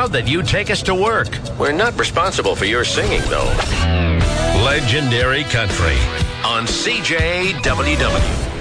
proud that you take us to work. We're not responsible for your singing, though. Legendary Country on CJWW.